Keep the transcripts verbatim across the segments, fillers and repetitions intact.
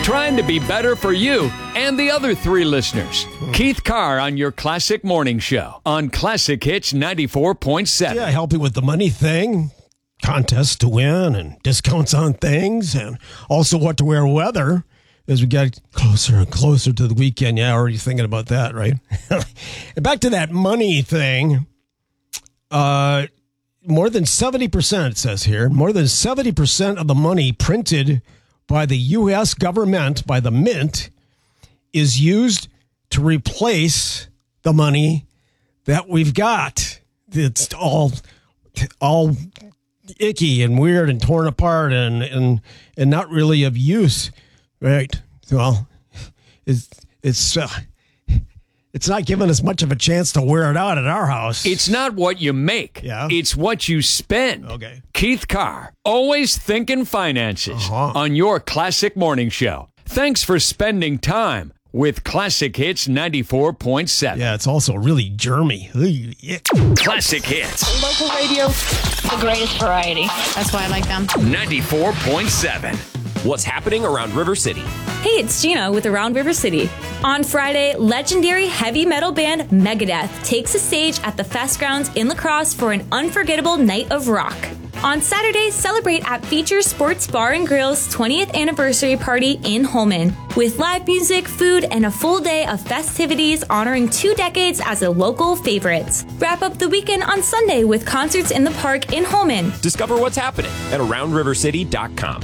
trying to be better for you and the other three listeners. Keith Carr on your Classic Morning Show on Classic Hits ninety-four point seven. Yeah, help you with the money thing, contests to win, and discounts on things, and also what to wear weather as we get closer and closer to the weekend. Yeah, already thinking about that, right? And back to that money thing. Uh, more than seventy percent, it says here, more than seventy percent of the money printed by the U S government, by the mint, is used to replace the money that we've got. It's all all icky and weird and torn apart and and, and not really of use, right? Well, it's it's uh, it's not giving us much of a chance to wear it out at our house. It's not what you make. Yeah. It's what you spend. Okay. Keith Carr, always thinking finances Uh-huh. on your Classic Morning Show. Thanks for spending time with Classic Hits ninety-four point seven. Yeah, it's also really germy. Yeah. Classic Hits Local radio, the greatest variety. That's why I like them. ninety-four point seven. What's happening around River City? Hey, it's Gina with Around River City. On Friday, legendary heavy metal band Megadeth takes the stage at the Fest Grounds in La Crosse for an unforgettable night of rock. On Saturday, celebrate at Feature Sports Bar and Grill's twentieth anniversary party in Holmen with live music, food, and a full day of festivities honoring two decades as a local favorites. Wrap up the weekend on Sunday with concerts in the park in Holmen. Discover what's happening at around river city dot com.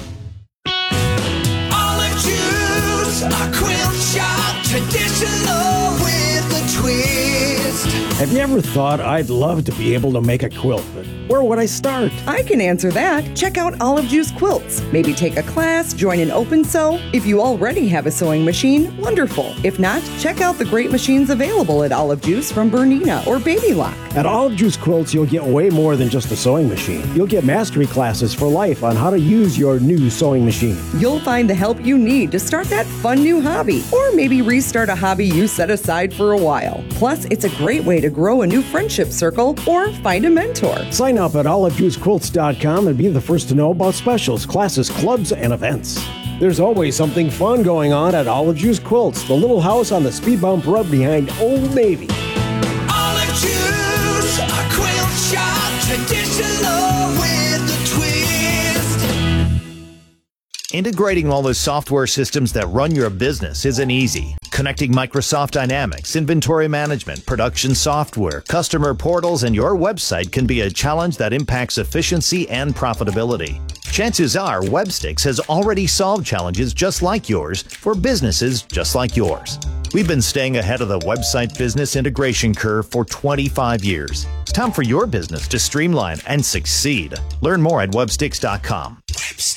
Olive juice, a quilt shop, traditional with a twist. Have you ever thought I'd love to be able to make a quilt, but where would I start? I can answer that. Check out Olive Juice Quilts. Maybe take a class, join an open sew. If you already have a sewing machine, wonderful. If not, check out the great machines available at Olive Juice from Bernina or Baby Lock. At Olive Juice Quilts, you'll get way more than just a sewing machine. You'll get mastery classes for life on how to use your new sewing machine. You'll find the help you need to start that fun new hobby, or maybe restart a hobby you set aside for a while. Plus, it's a great way to grow a new friendship circle or find a mentor. Sign up at olive juice quilts dot com and be the first to know about specials, classes, clubs, and events. There's always something fun going on at Olive Juice Quilts, the little house on the speed bump road behind Old Navy. Olive juice, a quilt shop, traditional with a twist. Integrating all the software systems that run your business isn't easy. Connecting Microsoft Dynamics, inventory management, production software, customer portals, and your website can be a challenge that impacts efficiency and profitability. Chances are Webstix has already solved challenges just like yours for businesses just like yours. We've been staying ahead of the website business integration curve for twenty-five years. It's time for your business to streamline and succeed. Learn more at webstix dot com. Webstix.